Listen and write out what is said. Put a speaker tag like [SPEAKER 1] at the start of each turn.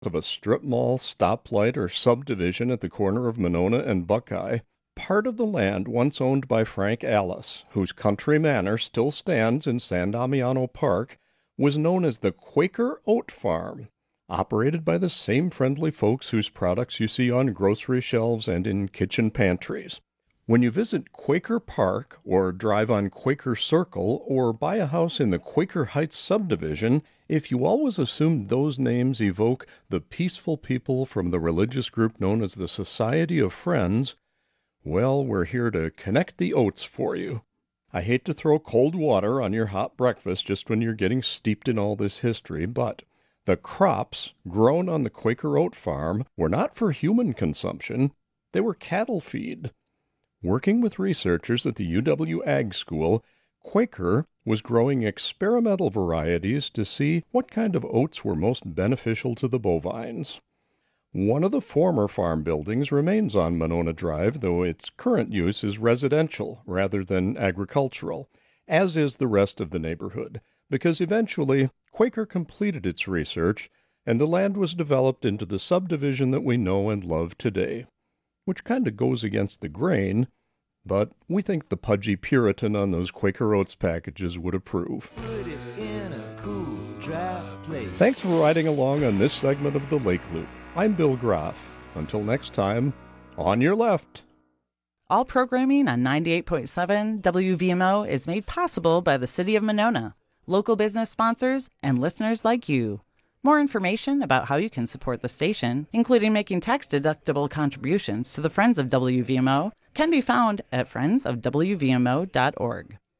[SPEAKER 1] Of a strip mall, stoplight, or subdivision at the corner of Monona and Buckeye, part of the land once owned by Frank Alice, whose country manor still stands in San Damiano Park, was known as the Quaker Oat Farm, operated by the same friendly folks whose products you see on grocery shelves and in kitchen pantries. When you visit Quaker Park, or drive on Quaker Circle, or buy a house in the Quaker Heights subdivision, if you always assume those names evoke the peaceful people from the religious group known as the Society of Friends, well, we're here to connect the oats for you. I hate to throw cold water on your hot breakfast just when you're getting steeped in all this history, but the crops grown on the Quaker Oat Farm were not for human consumption, they were cattle feed. Working with researchers at the UW Ag School, Quaker was growing experimental varieties to see what kind of oats were most beneficial to the bovines. One of the former farm buildings remains on Monona Drive, though its current use is residential rather than agricultural, as is the rest of the neighborhood, because eventually Quaker completed its research and the land was developed into the subdivision that we know and love today. Which kind of goes against the grain, but we think the pudgy Puritan on those Quaker Oats packages would approve.
[SPEAKER 2] Put it in a cool, dry place.
[SPEAKER 1] Thanks for riding along on this segment of the Lake Loop. I'm Bill Groff. Until next time, on your left.
[SPEAKER 3] All programming on 98.7 WVMO is made possible by the City of Monona, local business sponsors, and listeners like you. More information about how you can support the station, including making tax-deductible contributions to the Friends of WVMO, can be found at friendsofwvmo.org.